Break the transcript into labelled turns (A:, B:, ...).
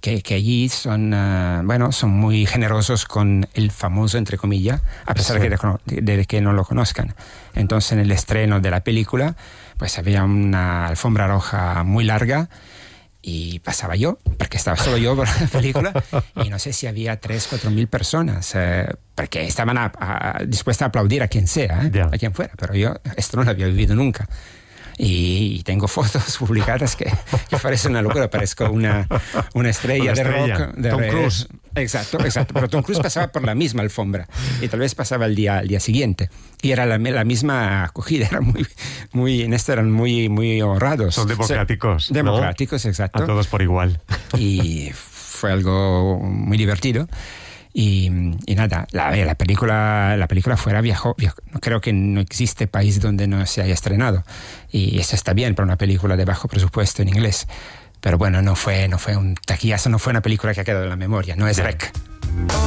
A: que allí son, son muy generosos con el famoso, entre comillas, a pesar de que no lo conozcan. Entonces, en el estreno de la película, pues había una alfombra roja muy larga y pasaba yo, porque estaba solo yo por la película, y no sé si había 3.000 o 4.000 personas, porque estaban dispuestas a aplaudir a quien sea, a quien fuera, pero yo esto no lo había vivido nunca. Y tengo fotos publicadas que parece una locura, parezco una estrella de rock.
B: Tom Cruise.
A: Exacto, pero Tom Cruise pasaba por la misma alfombra y tal vez pasaba al día siguiente. Y era la misma acogida, era en esto eran muy honrados.
B: Son democráticos.
A: Democráticos, ¿no? Exacto.
B: A todos por igual.
A: Y fue algo muy divertido. Y nada, la película fuera viajó. No creo que no existe país donde no se haya estrenado. Y eso está bien para una película de bajo presupuesto en inglés. Pero bueno, no fue un taquillazo, no fue una película que ha quedado en la memoria, no es REC.